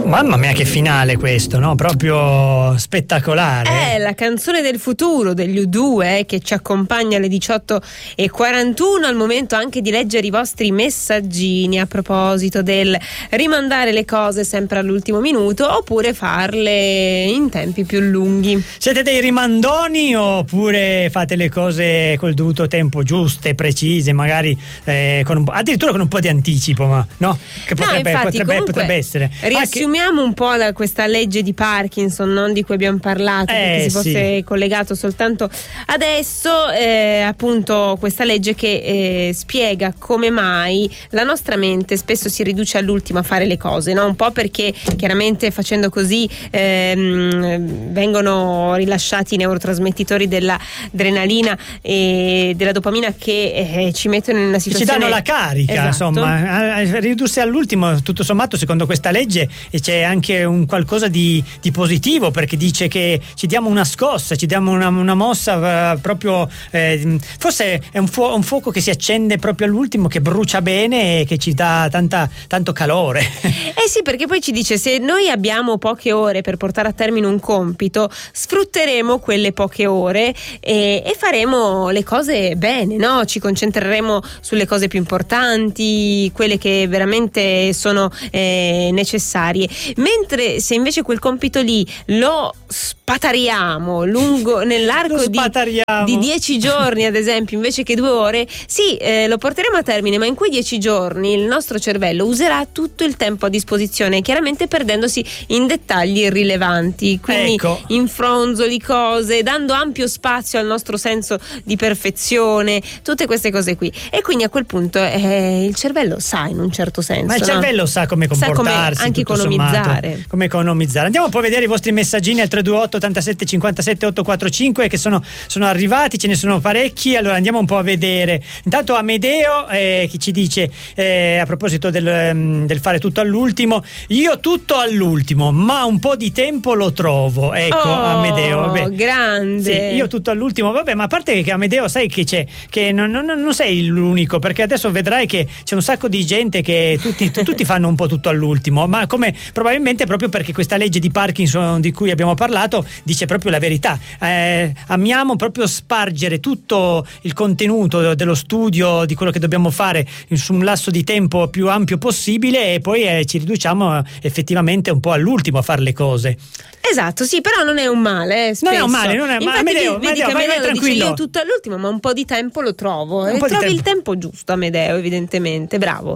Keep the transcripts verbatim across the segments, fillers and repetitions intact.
Mamma mia, che finale questo, no? Proprio spettacolare. È la canzone del futuro degli U due, eh, che ci accompagna alle diciotto e quarantuno, al momento anche di leggere i vostri messaggini a proposito del rimandare le cose sempre all'ultimo minuto oppure farle in tempi più lunghi. Siete dei rimandoni oppure fate le cose col dovuto tempo, giuste, precise, magari eh, con un po', addirittura con un po' di anticipo, ma no? Che potrebbe, no, infatti, potrebbe, potrebbe essere. Riassumiamo un po' la, questa legge di Parkinson, non di cui abbiamo parlato, eh, perché si fosse sì. collegato soltanto adesso, eh, appunto questa legge che eh, spiega come mai la nostra mente spesso si riduce all'ultimo a fare le cose, no? Un po' perché chiaramente facendo così ehm, vengono rilasciati i neurotrasmettitori dell'adrenalina e della dopamina che eh, ci mettono in una situazione, ci danno la carica, esatto. Insomma, a ridursi all'ultimo, tutto sommato, secondo questa legge c'è anche un qualcosa di, di positivo, perché dice che ci diamo una scossa, ci diamo una, una mossa uh, proprio eh, forse è un, fu- un fuoco che si accende proprio all'ultimo, che brucia bene e che ci dà tanta, tanto calore. Eh sì, perché poi ci dice: se noi abbiamo poche ore per portare a termine un compito, sfrutteremo quelle poche ore e, e faremo le cose bene, no? Ci concentreremo sulle cose più importanti, quelle che veramente sono eh, necessarie. Mentre se invece quel compito lì lo spatariamo lungo nell'arco di, di dieci giorni, ad esempio, invece che due ore, sì, eh, lo porteremo a termine, ma in quei dieci giorni il nostro cervello userà tutto il tempo a disposizione, chiaramente perdendosi in dettagli irrilevanti, quindi ecco. in fronzoli, cose, dando ampio spazio al nostro senso di perfezione, tutte queste cose qui. E quindi a quel punto eh, il cervello sa, in un certo senso, ma il no? cervello sa come comportarsi, sa come anche economizzare sommato, come economizzare. Andiamo un po' a vedere i vostri messaggini al tre due otto ottantasette cinquantasette ottocentoquarantacinque che sono, sono arrivati, ce ne sono parecchi. Allora andiamo un po' a vedere. Intanto Amedeo eh, che ci dice eh, a proposito del, del fare tutto all'ultimo: io tutto all'ultimo, ma un po' di tempo lo trovo. Ecco, oh, Amedeo, vabbè. Grande. Sì, io tutto all'ultimo, vabbè, ma a parte che Amedeo, sai che c'è, che non, non, non sei l'unico, perché adesso vedrai che c'è un sacco di gente che tutti, tutti fanno un po' tutto all'ultimo, ma come probabilmente proprio perché questa legge di Parkinson di cui abbiamo parlato dice proprio la verità. Eh, amiamo proprio spargere tutto il contenuto dello studio, di quello che dobbiamo fare su un lasso di tempo più ampio possibile, e poi eh, ci riduciamo effettivamente un po' all'ultimo a fare le cose. Esatto, sì, però non è un male, eh, non è un male, non è un male. Amedeo, vedi Amedeo, che vai, Amedeo vai dice tranquillo. io tutto all'ultimo, ma un po' di tempo lo trovo, Un e po' di trovi tempo. il tempo giusto, Amedeo, evidentemente, bravo.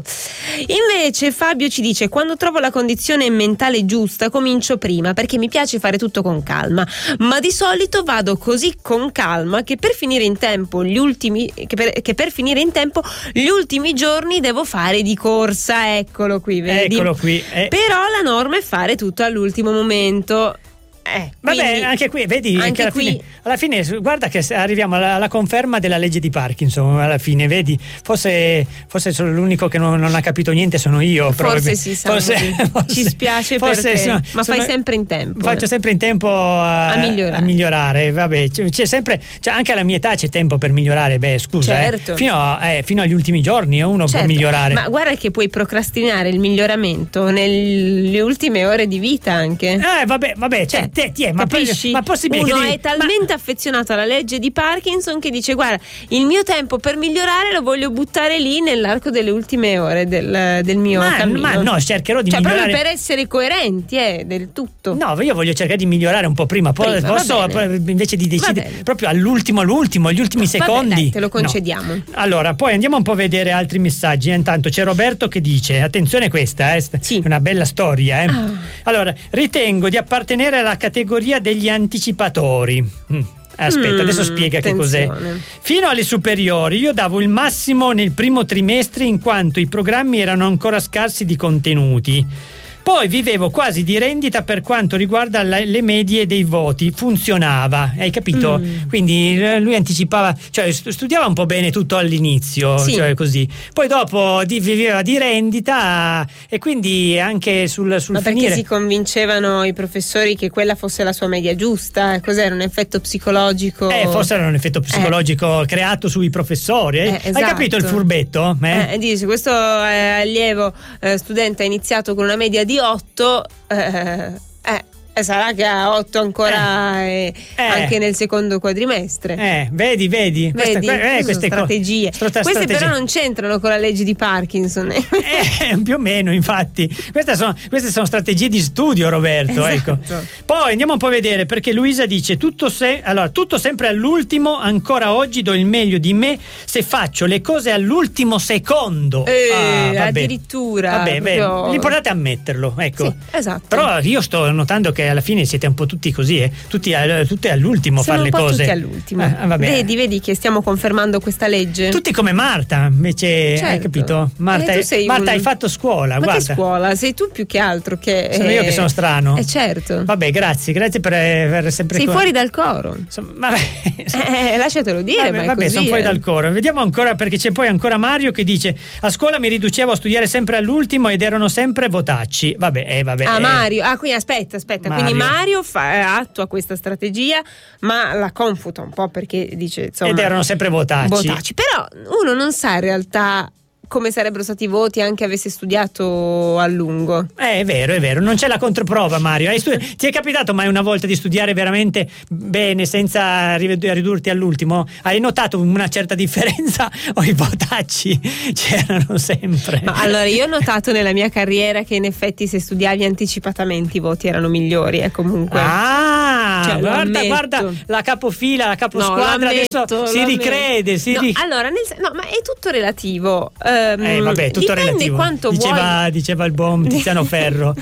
Invece Fabio ci dice: quando trovo la condizione mentale giusta comincio prima, perché mi piace fare tutto con calma, ma di solito vado così con calma che per finire in tempo gli ultimi che per, che per finire in tempo gli ultimi giorni devo fare di corsa. Eccolo qui, vedi? Eccolo qui. Eh. Però la norma è fare tutto all'ultimo momento. Eh, Vabbè, anche qui vedi anche che alla, qui... fine, alla fine guarda che arriviamo alla, alla conferma della legge di Parkinson. Alla fine, vedi, forse, forse sono l'unico che non, non ha capito niente, sono io. Forse sì, forse, forse, ci spiace forse, per te, sono, ma fai sono, sempre in tempo. Faccio sempre in tempo a, a migliorare. A migliorare. Vabbè, c'è, c'è sempre, cioè anche alla mia età c'è tempo per migliorare. Beh, scusa, certo. eh, fino, a, eh, fino agli ultimi giorni uno certo, può migliorare. Ma guarda che puoi procrastinare il miglioramento nelle ultime ore di vita anche. Eh, vabbè, vabbè, cioè, te, ti è, ma capisci? Ma possibile uno che devi, è talmente ma... affezionato alla legge di Parkinson che dice: guarda, il mio tempo per migliorare lo voglio buttare lì nell'arco delle ultime ore del, del mio ma, cammino. Ma no, cercherò di cioè, migliorare. Proprio per essere coerenti, eh, del tutto. No, io voglio cercare di migliorare un po' prima, poi prima, posso invece di decidere proprio all'ultimo, all'ultimo, gli ultimi secondi. Vabbè, dai, te lo concediamo. No. Allora, poi andiamo un po' a vedere altri messaggi. Intanto c'è Roberto che dice: attenzione, questa è eh, una bella storia. Eh. Ah. Allora, ritengo di appartenere alla categoria degli anticipatori. Mm. Aspetta, mm, adesso spiega attenzione. Che cos'è. Fino alle superiori io davo il massimo nel primo trimestre in quanto i programmi erano ancora scarsi di contenuti. Poi vivevo quasi di rendita per quanto riguarda la, le medie dei voti, funzionava, hai capito? Mm. Quindi lui anticipava, cioè studiava un po' bene tutto all'inizio, sì. Cioè così. Poi dopo di, viveva di rendita e quindi anche sul, sul Ma finire. perché si convincevano i professori che quella fosse la sua media giusta? Cos'era, un effetto psicologico? Eh, forse era un effetto psicologico eh. creato sui professori. Eh? Eh, esatto. Hai capito il furbetto? Eh? Eh, dice, questo eh, allievo eh, studente ha iniziato con una media di di otto, eh, eh sarà che ha otto ancora eh, eh, anche nel secondo quadrimestre. Eh, vedi, vedi, vedi queste, eh, queste strategie. Co- queste strategie. però non c'entrano con la legge di Parkinson. Eh, più o meno, infatti. Queste sono, queste sono strategie di studio, Roberto. Esatto. Ecco. Poi andiamo un po' a vedere, perché Luisa dice tutto, se, allora, tutto sempre all'ultimo, ancora oggi do il meglio di me se faccio le cose all'ultimo secondo. Eh, ah, addirittura. Vabbè, beh, proprio... l'importante è ammetterlo, ecco. Sì, esatto. Però io sto notando che alla fine siete un po' tutti così, eh? tutti, a, tutti all'ultimo Siamo fare le un po' cose. Tutti all'ultimo. Ah, vabbè. Vedi, vedi che stiamo confermando questa legge. Tutti come Marta, invece, certo. Hai capito? Marta, eh, sei Marta un... hai fatto scuola, ma guarda. che scuola? Sei tu più che altro che. Sono eh... io che sono strano. Eh certo. Vabbè, grazie, grazie per aver sempre. Sei co- fuori dal coro. Insomma, vabbè. Eh, lasciatelo dire. Vabbè, ma è vabbè così, sono fuori eh. dal coro. Vediamo ancora, perché c'è poi ancora Mario che dice: a scuola mi riducevo a studiare sempre all'ultimo ed erano sempre votacci. Vabbè, eh, vabbè. Ah, eh. Mario. Ah, quindi aspetta, aspetta. Mario. Quindi Mario fa, attua questa strategia, ma la confuta un po' perché dice insomma. Ed erano sempre votacci. Votacci. Però uno non sa in realtà come sarebbero stati i voti anche avesse studiato a lungo. Eh, è vero, è vero, non c'è la controprova, Mario. Hai studi- ti è capitato mai una volta di studiare veramente bene senza ridurti all'ultimo? Hai notato una certa differenza o i votacci c'erano sempre? Ma allora io ho notato nella mia carriera che in effetti se studiavi anticipatamente i voti erano migliori, eh, comunque. Ah, cioè, guarda, guarda la capofila, la caposquadra, no, adesso si ricrede, si no, ri- allora nel, no, ma è tutto relativo. Eh, vabbè, tutto dipende relativo. Quanto diceva, vuoi. diceva il buon Tiziano Ferro.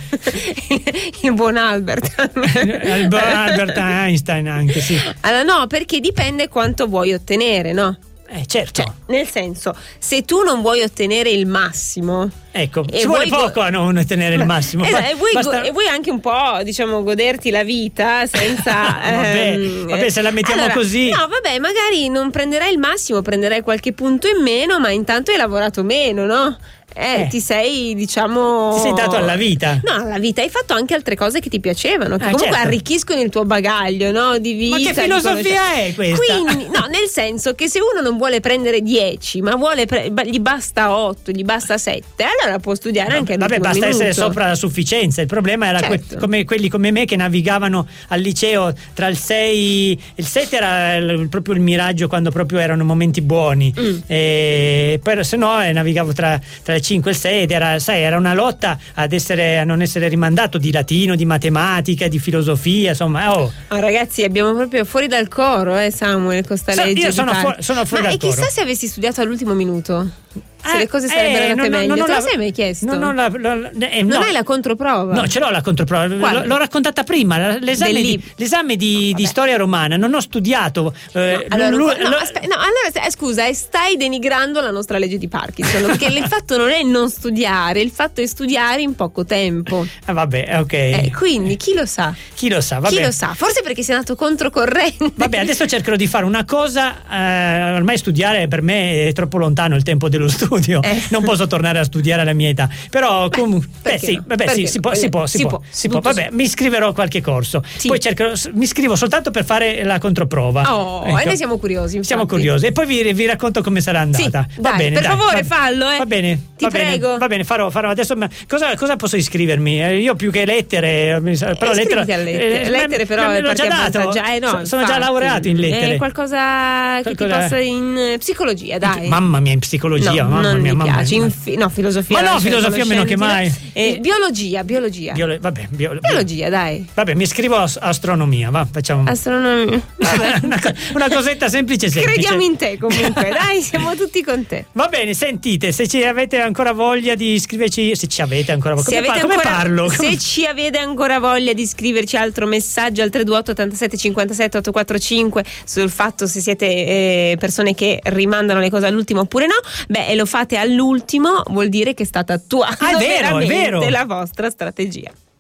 Il buon Albert. Il buon Albert Einstein anche, sì. Allora no, perché dipende quanto vuoi ottenere, no? Eh, certo. Cioè, nel senso, se tu non vuoi ottenere il massimo, ecco, e ci vuole vuoi poco go- a non ottenere il massimo. Esatto, e, vuoi basta... go- e vuoi anche un po', diciamo, goderti la vita senza. vabbè, ehm, vabbè, se la mettiamo allora, così. No, vabbè, magari non prenderai il massimo, prenderai qualche punto in meno, ma intanto hai lavorato meno, no? Eh, Eh. ti sei, diciamo. Ti sei dato alla vita. No, alla vita hai fatto anche altre cose che ti piacevano, che Ah, comunque certo. arricchiscono il tuo bagaglio, no? Di vita. Ma che filosofia è questa? Quindi, no, nel senso che se uno non vuole prendere dieci, ma vuole pre- gli basta otto, gli basta sette, allora può studiare anche Vabbè, all'ultimo basta minuto. essere sopra la sufficienza. Il problema era Certo. que- come quelli come me che navigavano al liceo tra il sei, il sette era il, proprio il miraggio quando proprio erano momenti buoni. Mm. E poi se no eh, navigavo tra, tra il cinque e il sei ed era, sai, era una lotta ad essere, a non essere rimandato di latino, di matematica, di filosofia, insomma. Oh. Oh, ragazzi, abbiamo proprio fuori dal coro, eh, Samuel, con sta So- legge. io di sono, Parkinson. fu- sono fuori Ma dal e chissà coro. se avessi studiato all'ultimo minuto. Se Eh, le cose sarebbero eh, andate non- meglio. non ho Te lo la- sei mai chiesto? Non, ho la, la- eh, Non no. hai la controprova? No, ce l'ho la controprova. Quale? L- l'ho raccontata prima. L'esame, Del di, lib- l'esame di, Vabbè. di storia romana. Non ho studiato. eh, Allora, lu- no, lu- aspe- no, allora eh, scusa, eh, stai denigrando la nostra legge di Parkinson, perché il fatto non è non studiare, il fatto è studiare in poco tempo. Ah, vabbè, ok. Eh, quindi chi lo sa? Chi lo sa? Vabbè. Chi lo sa? Forse perché sei andato controcorrente. Vabbè, adesso cercherò di fare una cosa. eh, ormai studiare per me è troppo lontano il tempo dello studio. Eh. Non posso tornare a studiare alla mia età. Però comunque, beh, perché sì, no? vabbè, Perché sì, no? si può, si può, si Si può, può, si può. tutto Vabbè, sì. mi iscriverò a qualche corso. Sì. Poi cercherò, mi iscrivo soltanto per fare la controprova. Oh, Ecco. e noi siamo curiosi. Infatti. Siamo curiosi e poi vi, vi racconto come sarà andata. Sì, va dai, bene, per dai, favore, va, fallo, eh. Va bene, Ti va bene, prego. va bene, farò, farò adesso. Ma cosa, cosa posso iscrivermi? Eh, io più che lettere, mi sa- però lettere, Iscriviti alle lettere, eh, lettere però me è l'ho già perché dato. avvantaggia- eh, no, So- sono già infatti. laureato in lettere. È qualcosa che Qualcosa- ti passa in eh, psicologia, dai. Mamma mia, in psicologia, No, mamma non mia, mi mamma piace. mia. In fi- no, filosofia. Ma no, lascia filosofia meno che mai. conoscenza. Eh, biologia, biologia. Biolo- vabbè, bio- biologia, dai. Vabbè, mi iscrivo a a astronomia, va, facciamo Astronomia. Vabbè. una, co- una cosetta semplice semplice. Crediamo in te comunque, dai, siamo tutti con te. Va bene, sentite, se ci avete ancora voglia di iscriverci, se ci avete ancora voglia, Se come, avete pa- come ancora- parlo? Se ci avete ancora voglia di scriverci altro messaggio al tre due otto ottantasette cinquantasette ottocentoquarantacinque sul fatto se siete eh, persone che rimandano le cose all'ultimo oppure no, beh, e lo fate all'ultimo, vuol dire che è stata attuata Ah, è vero, è veramente vero. la vostra strategia.